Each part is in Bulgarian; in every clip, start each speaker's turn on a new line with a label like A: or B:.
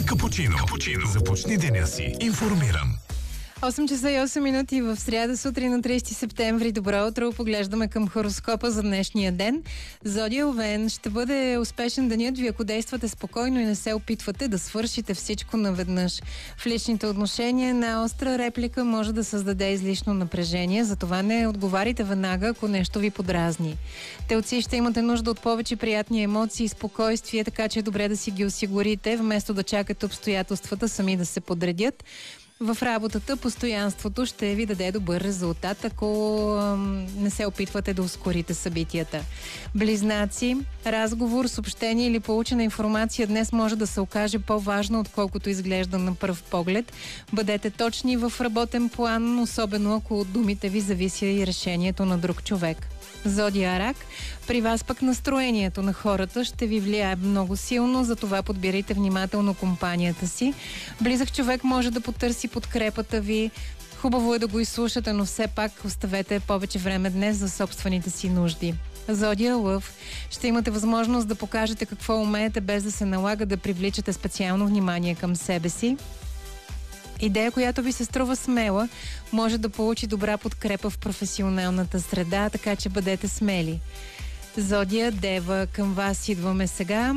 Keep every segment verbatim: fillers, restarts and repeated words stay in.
A: Капучино. Капучино. Започни деня си информиран.
B: осем часа и осем минути в сряда сутрин на тридесети септември. Добро утро. Поглеждаме към хороскопа за днешния ден. Зодия Овен, ще бъде успешен денят ви, ако действате спокойно и не се опитвате да свършите всичко наведнъж. В личните отношения една остра реплика може да създаде излишно напрежение, затова не отговарите веднага, ако нещо ви подразни. Телци, ще имате нужда от повече приятни емоции и спокойствие, така че е добре да си ги осигурите, вместо да чакате обстоятелствата сами да се подредят. В работата постоянството ще ви даде добър резултат, ако ам, не се опитвате да ускорите събитията. Близнаци, разговор, съобщение или получена информация днес може да се окаже по-важно, отколкото изглежда на пръв поглед. Бъдете точни в работен план, особено ако от думите ви зависи и решението на друг човек. Зодия Рак, при вас пък настроението на хората ще ви влияе много силно, затова подбирайте внимателно компанията си. Близък човек може да потърси подкрепата ви. Хубаво е да го изслушате, но все пак оставете повече време днес за собствените си нужди. Зодия Лъв, ще имате възможност да покажете какво умеете, без да се налага да привличате специално внимание към себе си. Идея, която ви се струва смела, може да получи добра подкрепа в професионалната среда, така че бъдете смели. Зодия Дева, към вас идваме сега.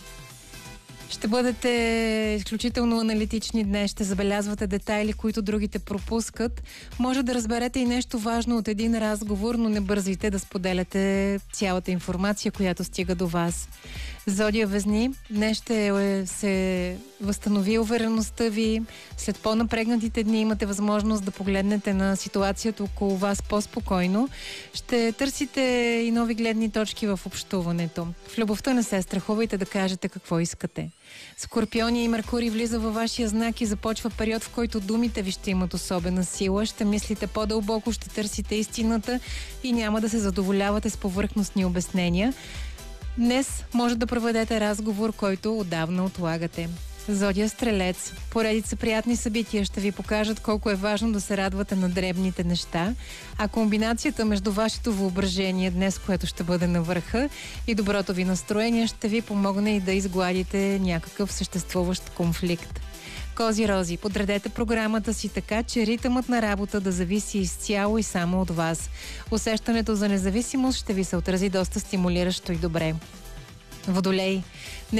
B: Ще бъдете изключително аналитични днес, ще забелязвате детайли, които другите пропускат. Може да разберете и нещо важно от един разговор, но не бързайте да споделяте цялата информация, която стига до вас. Зодия Везни, днес ще се възстанови увереността ви. След по-напрегнатите дни имате възможност да погледнете на ситуацията около вас по-спокойно. Ще търсите и нови гледни точки в общуването. В любовта не се страхувайте да кажете какво искате. Скорпиони и Меркурий влиза във вашия знак и започва период, в който думите ви ще имат особена сила. Ще мислите по-дълбоко, ще търсите истината и няма да се задоволявате с повърхностни обяснения. Днес може да проведете разговор, който отдавна отлагате. Зодия Стрелец. Поредица приятни събития ще ви покажат колко е важно да се радвате на дребните неща, а комбинацията между вашето въображение днес, което ще бъде на върха, и доброто ви настроение ще ви помогне и да изгладите някакъв съществуващ конфликт. Кози Рози, подредете програмата си така, че ритъмът на работа да зависи изцяло и само от вас. Усещането за независимост ще ви се отрази доста стимулиращо и добре. Водолей,